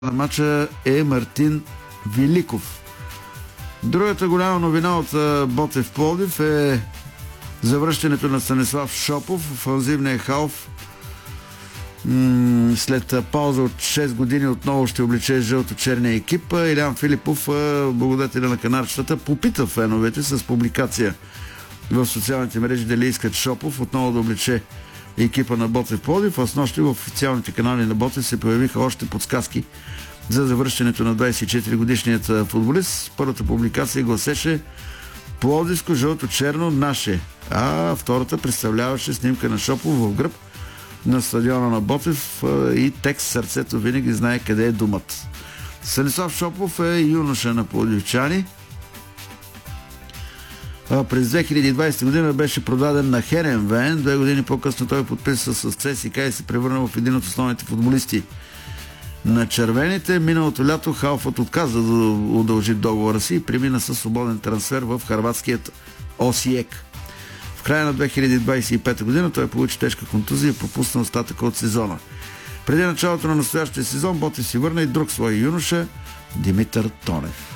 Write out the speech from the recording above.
на матча е Мартин Великов. Другата голяма новина от Ботев Пловдив е завръщането на Станислав Шопов, офанзивния халф. След пауза от 6 години отново ще облече жълто-черния екип. Илян Филипов, благодетеля на канарчетата, попита феновете с публикация в социалните мрежи дали искат Шопов отново да облече екипа на Ботев Пловдив, а снощи в официалните канали на Ботев се появиха още подсказки за завръщането на 24-годишният футболист. Първата публикация гласеше Пловдивско жълто-черно наше, а втората представляваше снимка на Шопов в гръб на стадиона на Ботев и текст "Сърцето винаги знае къде е думът". Станислав Шопов е юноша на пловдивчани. През 2020 година беше продаден на Херенвен. 2 години по-късно той подписа с ЦСКА и се превърна в един от основните футболисти на червените. Миналото лято халфът отказа да удължи договора си и премина със свободен трансфер в хърватският Осиек. В края на 2025 година той получи тежка контузия и пропусна остатъка от сезона. Преди началото на настоящия сезон Ботев си върна и друг свой юноша, Димитър Тонев.